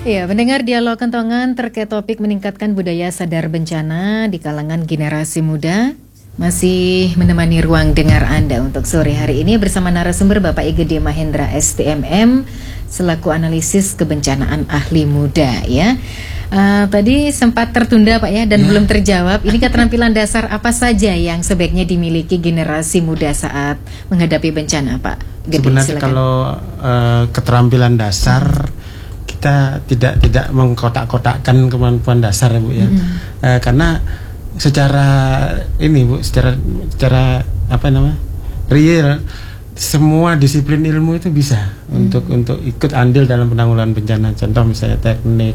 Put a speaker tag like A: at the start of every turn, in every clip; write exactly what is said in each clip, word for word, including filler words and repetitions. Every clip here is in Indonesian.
A: Iya, mendengar dialog kentongan terkait topik meningkatkan budaya sadar bencana di kalangan generasi muda masih menemani ruang dengar Anda untuk sore hari ini bersama narasumber Bapak I G D Mahendra S T M M selaku analisis kebencanaan ahli muda ya. Uh, tadi sempat tertunda Pak ya dan ya. belum terjawab. Ini keterampilan dasar apa saja yang sebaiknya dimiliki generasi muda saat menghadapi bencana Pak? Gede,
B: Sebenarnya silakan. Kalau uh, keterampilan dasar hmm. kita tidak tidak mengkotak-kotakkan kemampuan dasar ya Bu ya. Hmm. Uh, karena secara ini Bu, secara secara apa namanya? real semua disiplin ilmu itu bisa hmm. untuk untuk ikut andil dalam penanggulangan bencana. Contoh misalnya teknik,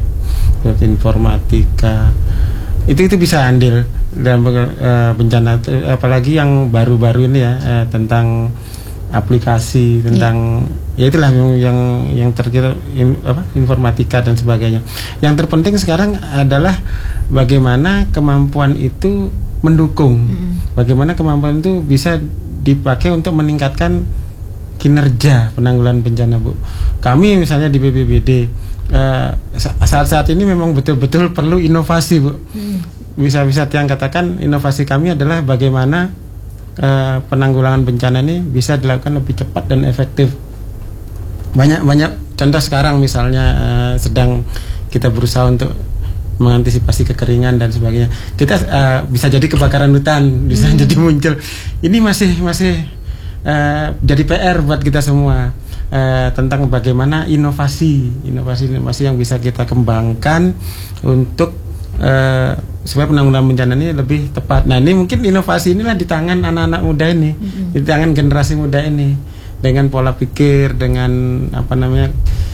B: informatika, itu itu bisa andil dalam uh, bencana. Apalagi yang baru-baru ini ya uh, tentang aplikasi, tentang yeah. ya itulah yang yang, yang terkira in, apa, informatika dan sebagainya. Yang terpenting sekarang adalah bagaimana kemampuan itu mendukung, hmm. bagaimana kemampuan itu bisa dipakai untuk meningkatkan kinerja penanggulangan bencana Bu. Kami misalnya di B P B D uh, saat-saat ini memang betul-betul perlu inovasi Bu. Hmm. Bisa-bisa yang katakan inovasi kami adalah bagaimana uh, penanggulangan bencana ini bisa dilakukan lebih cepat dan efektif. Banyak-banyak contoh sekarang misalnya uh, sedang kita berusaha untuk mengantisipasi kekeringan dan sebagainya. Kita uh, bisa jadi kebakaran hutan, bisa hmm. jadi muncul. Ini masih masih uh, jadi P R buat kita semua uh, tentang bagaimana inovasi, inovasi-inovasi yang bisa kita kembangkan untuk uh, supaya penanggulangan bencana ini lebih tepat. Nah, ini mungkin inovasi inilah di tangan anak-anak muda ini, hmm. di tangan generasi muda ini dengan pola pikir, dengan apa namanya?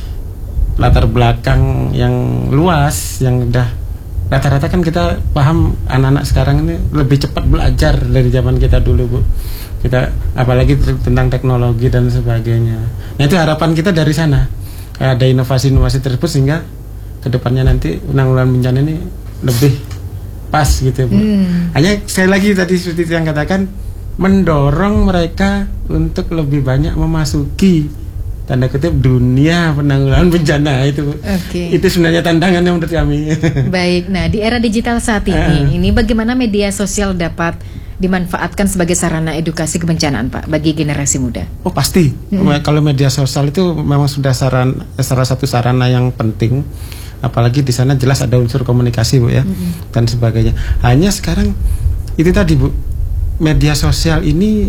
B: latar belakang yang luas, yang udah rata-rata kan kita paham anak-anak sekarang ini lebih cepat belajar dari zaman kita dulu Bu. Kita apalagi tentang teknologi dan sebagainya. Nah itu harapan kita dari sana, ada inovasi-inovasi tersebut sehingga kedepannya nanti penanggulangan bencana ini lebih pas gitu Bu. Hmm. Hanya sekali lagi tadi seperti yang katakan mendorong mereka untuk lebih banyak memasuki tanda kutip dunia penanggulangan bencana itu. Okay. Itu sebenarnya tantangannya menurut kami.
A: Baik, nah di era digital saat ini, uh. ini bagaimana media sosial dapat dimanfaatkan sebagai sarana edukasi kebencanaan Pak bagi generasi muda?
B: Oh pasti, hmm. kalau media sosial itu memang sudah saran, salah satu sarana yang penting. Apalagi di sana jelas ada unsur komunikasi Bu ya, hmm. dan sebagainya. Hanya sekarang itu tadi Bu, media sosial ini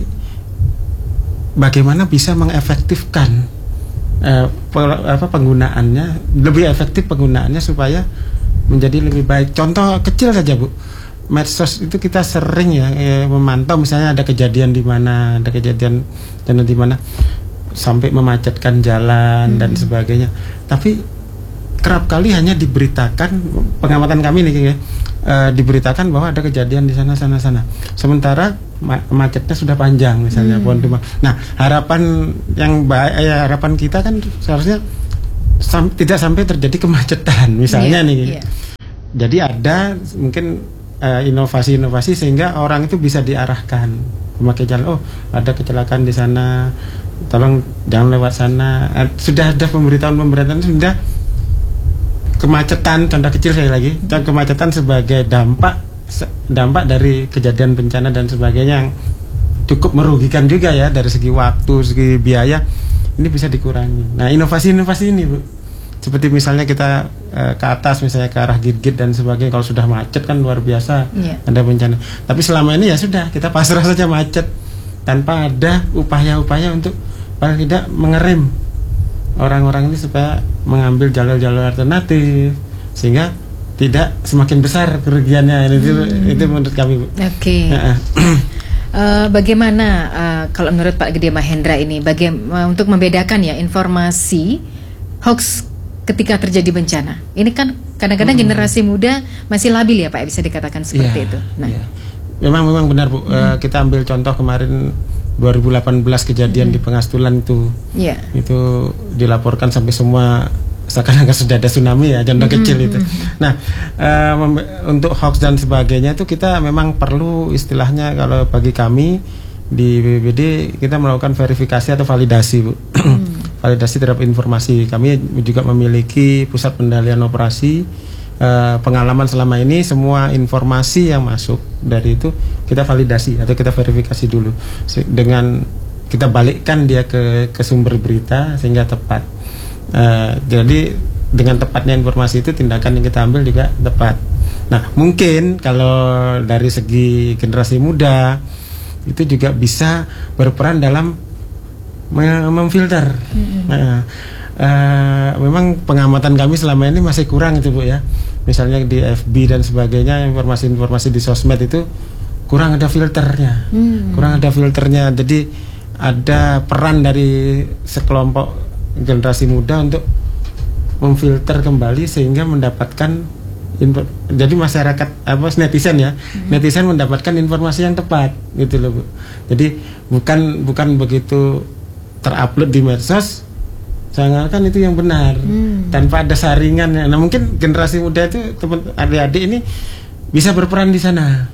B: bagaimana bisa mengefektifkan Uh, apa penggunaannya, lebih efektif penggunaannya supaya menjadi lebih baik. Contoh kecil saja Bu, medsos itu kita sering ya eh, memantau misalnya ada kejadian di mana, ada kejadian dan di mana sampai memacetkan jalan hmm. dan sebagainya. Tapi kerap kali hanya diberitakan, pengamatan kami nih ya, uh, diberitakan bahwa ada kejadian di sana sana sana. Sementara ma- macetnya sudah panjang misalnya hmm. pohon tumbang. Nah, harapan yang baik ya, harapan kita kan seharusnya sam- tidak sampai terjadi kemacetan misalnya yeah, nih. Yeah. Jadi ada mungkin uh, inovasi-inovasi sehingga orang itu bisa diarahkan memakai jalan. Oh, ada kecelakaan di sana, tolong jangan lewat sana. Uh, sudah ada pemberitahuan-pemberitahuan sudah. Kemacetan, contoh kecil saya lagi, kemacetan sebagai dampak dampak dari kejadian bencana dan sebagainya yang cukup merugikan juga ya dari segi waktu, segi biaya, ini bisa dikurangi. Nah inovasi-inovasi ini Bu, seperti misalnya kita eh, ke atas misalnya ke arah Gigit dan sebagainya, kalau sudah macet kan luar biasa yeah. ada bencana. Tapi selama ini ya sudah kita pasrah saja macet tanpa ada upaya-upaya untuk paling tidak mengerem orang-orang ini supaya mengambil jalur-jalur alternatif sehingga tidak semakin besar kerugiannya. Itu hmm. itu menurut kami Bu. Oke. Okay.
A: uh, bagaimana uh, kalau menurut Pak Gede Mahendra ini bagaimana uh, untuk membedakan ya informasi hoax ketika terjadi bencana? Ini kan kadang-kadang hmm. generasi muda masih labil ya Pak, bisa dikatakan seperti yeah, itu. Nah, yeah.
B: memang memang benar Bu. Hmm. Uh, kita ambil contoh kemarin dua ribu delapan belas kejadian hmm. di Pengastulan itu, yeah. itu dilaporkan sampai semua seakan-akan sudah ada tsunami ya, contoh hmm. kecil itu. Nah, um, untuk hoax dan sebagainya itu kita memang perlu istilahnya kalau bagi kami di B P B D kita melakukan verifikasi atau validasi Bu. Hmm. validasi terhadap informasi. Kami juga memiliki pusat pengendalian operasi. Uh, pengalaman selama ini semua informasi yang masuk dari itu kita validasi atau kita verifikasi dulu dengan kita balikkan dia ke, ke sumber berita sehingga tepat. Uh, jadi dengan tepatnya informasi itu tindakan yang kita ambil juga tepat. Nah mungkin kalau dari segi generasi muda itu juga bisa berperan dalam memfilter. Mm-hmm. Nah, Uh, memang pengamatan kami selama ini masih kurang itu Bu ya. Misalnya di F B dan sebagainya, informasi-informasi di sosmed itu kurang ada filternya, hmm. kurang ada filternya. Jadi ada peran dari sekelompok generasi muda untuk memfilter kembali sehingga mendapatkan info, jadi masyarakat apa netizen ya, hmm. netizen mendapatkan informasi yang tepat gitu loh Bu. Jadi bukan bukan begitu terupload di medsos kan itu yang benar hmm. tanpa ada saringan. Nah mungkin generasi muda itu teman adik-adik ini bisa berperan di sana,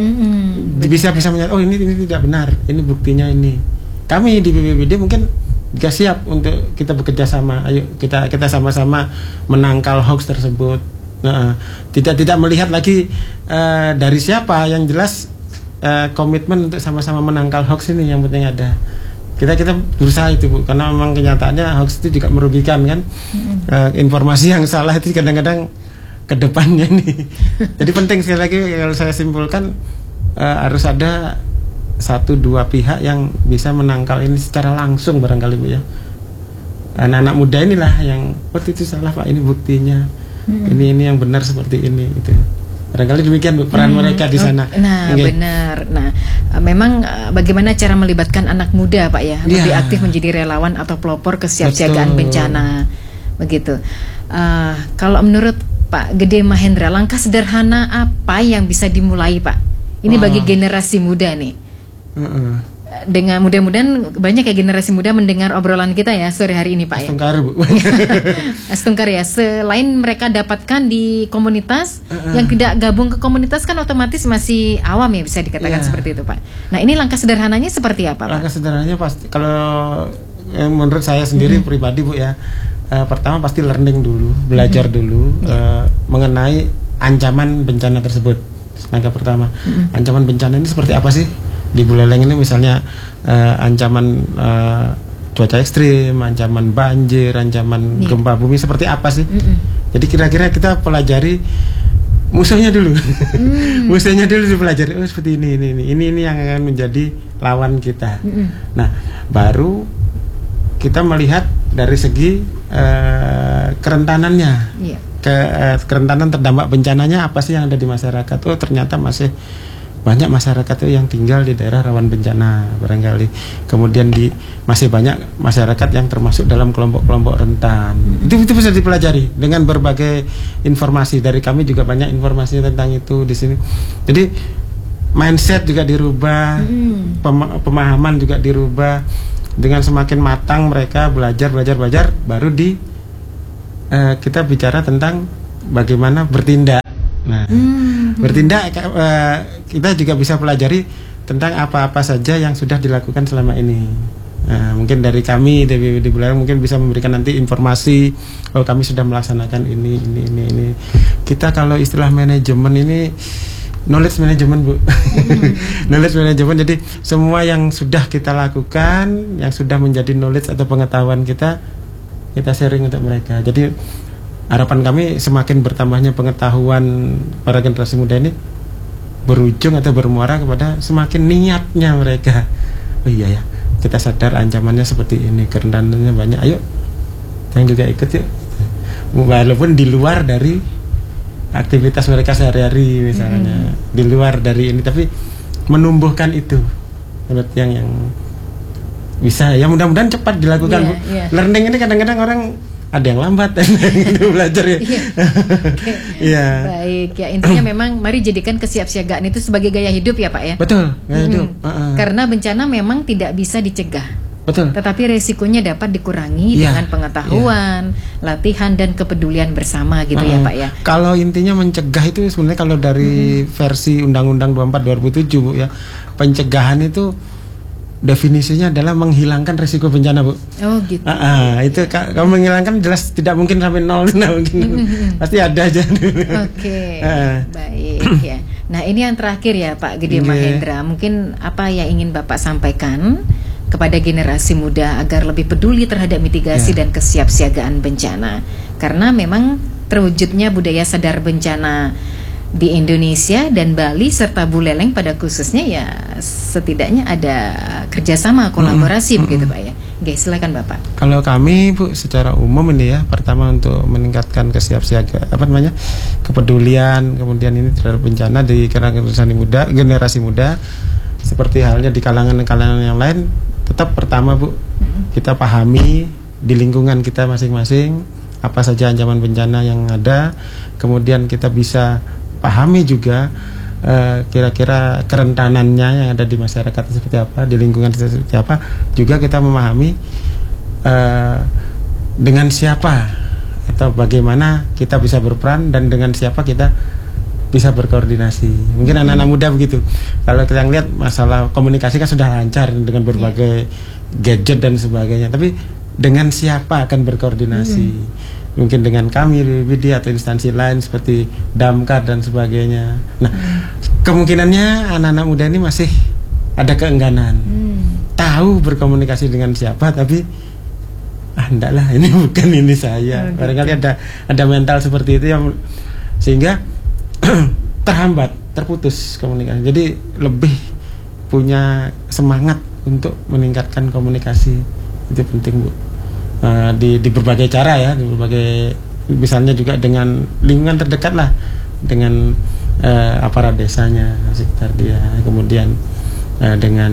B: hmm. bisa bisa menyatakan oh ini ini tidak benar, ini buktinya ini. Kami di B P B D mungkin juga siap untuk kita bekerja sama. Ayo kita kita sama-sama menangkal hoax tersebut. Nah, tidak tidak melihat lagi uh, dari siapa, yang jelas uh, komitmen untuk sama-sama menangkal hoax ini yang penting ada. Kita kita berusaha itu Bu, karena memang kenyataannya hoax itu juga merugikan kan. Mm-hmm. uh, informasi yang salah itu kadang-kadang ke depannya nih. Jadi penting sekali lagi kalau saya simpulkan uh, harus ada satu dua pihak yang bisa menangkal ini secara langsung barangkali Bu ya. Anak-anak muda inilah yang oh itu salah Pak, ini buktinya. Mm-hmm. Ini ini yang benar seperti ini gitu. Barangkali demikian Bu, peran hmm, mereka di sana.
A: Nah, okay. Benar. Nah, memang bagaimana cara melibatkan anak muda Pak ya, lebih yeah. aktif menjadi relawan atau pelopor kesiapsiagaan bencana, begitu. Uh, kalau menurut Pak Gede Mahendra, langkah sederhana apa yang bisa dimulai Pak? Ini oh. bagi generasi muda nih. Uh-uh. Dengan mudah-mudahan banyak ya generasi muda mendengar obrolan kita ya sore hari ini Pak ya.
B: Astungkar Bu.
A: Astungkar ya. Selain mereka dapatkan di komunitas, uh-uh. yang tidak gabung ke komunitas kan otomatis masih awam ya, bisa dikatakan yeah. seperti itu Pak. Nah ini langkah sederhananya seperti apa Pak?
B: Langkah sederhananya pasti kalau eh, menurut saya sendiri hmm. pribadi Bu ya, uh, pertama pasti learning dulu, belajar hmm. dulu yeah. uh, mengenai ancaman bencana tersebut. Langkah pertama, hmm. ancaman bencana ini seperti apa sih? Di Buleleng ini misalnya uh, ancaman uh, cuaca ekstrim, ancaman banjir, ancaman yeah. gempa bumi seperti apa sih? Mm-mm. Jadi kira-kira kita pelajari musuhnya dulu, mm. musuhnya dulu dipelajari. Oh seperti ini, ini, ini, ini, ini yang akan menjadi lawan kita. Mm-mm. Nah, baru kita melihat dari segi uh, kerentanannya, yeah. ke uh, kerentanan terdampak bencananya apa sih yang ada di masyarakat? Oh ternyata masih banyak masyarakat itu yang tinggal di daerah rawan bencana barangkali. Kemudian di masih banyak masyarakat yang termasuk dalam kelompok-kelompok rentan. Hmm. Itu itu bisa dipelajari dengan berbagai informasi dari kami juga banyak informasi tentang itu di sini. Jadi mindset juga dirubah, hmm. pem- pemahaman juga dirubah. Dengan semakin matang mereka belajar belajar belajar baru di uh, kita bicara tentang bagaimana bertindak. Nah, hmm, bertindak uh, kita juga bisa pelajari tentang apa-apa saja yang sudah dilakukan selama ini. Nah, mungkin dari kami dari di Buleleng mungkin bisa memberikan nanti informasi, oh kami sudah melaksanakan ini ini ini ini. Kita kalau istilah manajemen ini knowledge management Bu, hmm. knowledge management. Jadi semua yang sudah kita lakukan, yang sudah menjadi knowledge atau pengetahuan kita, kita sharing untuk mereka. Jadi harapan kami semakin bertambahnya pengetahuan para generasi muda ini berujung atau bermuara kepada semakin niatnya mereka. Oh iya ya, kita sadar ancamannya seperti ini, kerentanannya banyak. Ayo, yang juga ikut yuk. Walaupun di luar dari aktivitas mereka sehari-hari misalnya, hmm. di luar dari ini, tapi menumbuhkan itu menurut yang yang bisa. Ya mudah-mudahan cepat dilakukan yeah, Bu. Yeah. Learning ini kadang-kadang orang ada yang lambat dan yang belajar ya. Iya. Okay. Yeah. Baik,
A: ya intinya memang mari jadikan kesiapsiagaan itu sebagai gaya hidup ya Pak ya.
B: Betul, gaya hmm. hidup. Uh-uh.
A: Karena bencana memang tidak bisa dicegah.
B: Betul.
A: Tetapi resikonya dapat dikurangi yeah. dengan pengetahuan, yeah. latihan dan kepedulian bersama gitu uh-uh. ya Pak ya.
B: Kalau intinya mencegah itu sebenarnya kalau dari hmm. versi Undang-Undang dua puluh empat dua ribu tujuh Bu ya, pencegahan itu definisinya adalah menghilangkan risiko bencana, Bu.
A: Oh gitu.
B: Ah, ah, itu kalau menghilangkan jelas tidak mungkin sampai nol, tidak mungkin. Pasti ada aja.
A: Oke, okay. ah. Baik ya. Nah ini yang terakhir ya Pak Gede yeah. Mahendra, mungkin apa yang ingin Bapak sampaikan kepada generasi muda agar lebih peduli terhadap mitigasi yeah. dan kesiapsiagaan bencana, karena memang terwujudnya budaya sadar bencana di Indonesia dan Bali serta Buleleng pada khususnya ya setidaknya ada kerjasama kolaborasi mm-hmm. begitu Pak ya. Oke, silakan Bapak.
B: Kalau kami Bu secara umum ini ya, pertama untuk meningkatkan kesiapsiagaan apa namanya kepedulian kemudian ini terhadap bencana di kalangan generasi muda, generasi muda seperti halnya di kalangan-kalangan yang lain, tetap pertama Bu mm-hmm. kita pahami di lingkungan kita masing-masing apa saja ancaman bencana yang ada, kemudian kita bisa pahami juga uh, kira-kira kerentanannya yang ada di masyarakat seperti apa, di lingkungan seperti apa. Juga kita memahami uh, dengan siapa atau bagaimana kita bisa berperan dan dengan siapa kita bisa berkoordinasi. Mungkin anak-anak muda begitu. Kalau kita lihat masalah komunikasi kan sudah lancar dengan berbagai gadget dan sebagainya. Tapi dengan siapa akan berkoordinasi? Hmm. Mungkin dengan kami di B D atau instansi lain seperti Damkar dan sebagainya. Nah, hmm. kemungkinannya anak-anak muda ini masih ada keengganan, hmm. tahu berkomunikasi dengan siapa, tapi ah enggak lah, ini bukan ini saya. Oh, barangkali gitu. ada ada mental seperti itu yang sehingga terhambat, terputus komunikasi. Jadi lebih punya semangat untuk meningkatkan komunikasi, itu penting Bu. Uh, di, di berbagai cara ya, di berbagai misalnya juga dengan lingkungan terdekat lah, dengan uh, aparat desanya sekitar dia, kemudian uh, dengan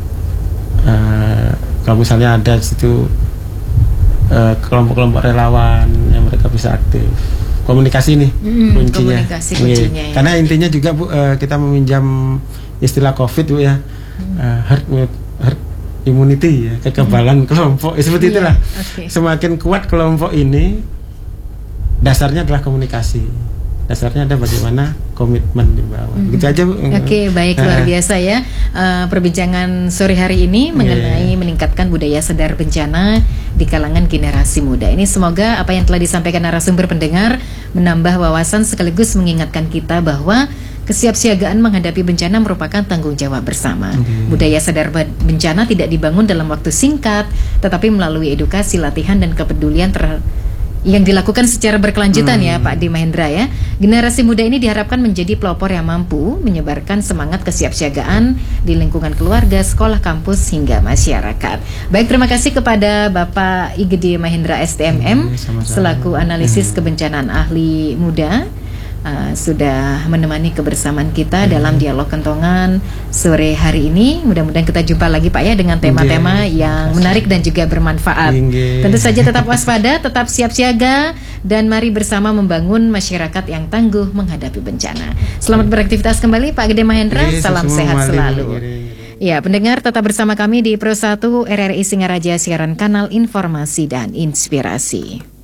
B: uh, kalau misalnya ada situ uh, kelompok-kelompok relawan yang mereka bisa aktif, komunikasi nih hmm, kuncinya,
A: komunikasi kuncinya ya.
B: Karena intinya juga Bu uh, kita meminjam istilah COVID Bu ya, hmm. uh, herd herd immunity ya, kekebalan hmm. kelompok ya, seperti yeah, itulah. Okay. Semakin kuat kelompok ini, dasarnya adalah komunikasi. Dasarnya ada bagaimana komitmen di bawah. Hmm. Gitu aja Bu.
A: Oke, okay, baik, luar biasa ya uh, perbincangan sore hari ini mengenai yeah. meningkatkan budaya sadar bencana di kalangan generasi muda. Ini semoga apa yang telah disampaikan narasumber pendengar menambah wawasan sekaligus mengingatkan kita bahwa kesiapsiagaan menghadapi bencana merupakan tanggung jawab bersama. Hmm. Budaya sadar bencana tidak dibangun dalam waktu singkat, tetapi melalui edukasi, latihan, dan kepedulian ter yang dilakukan secara berkelanjutan hmm. ya Pak D. Mahendra ya. Generasi muda ini diharapkan menjadi pelopor yang mampu menyebarkan semangat kesiapsiagaan di lingkungan keluarga, sekolah, kampus, hingga masyarakat. Baik, terima kasih kepada Bapak I Gede Mahendra S T M M hmm, selaku analisis hmm. kebencanaan ahli muda. Uh, sudah menemani kebersamaan kita hmm. dalam dialog kentongan sore hari ini. Mudah-mudahan kita jumpa lagi Pak ya dengan tema-tema yang menarik dan juga bermanfaat. Inge. Tentu saja tetap waspada, tetap siap siaga, dan mari bersama membangun masyarakat yang tangguh menghadapi bencana. Selamat beraktivitas kembali Pak Gede Mahendra. Yes, salam sehat selalu. Ya, pendengar tetap bersama kami di Pro satu R R I Singaraja, siaran kanal informasi dan inspirasi.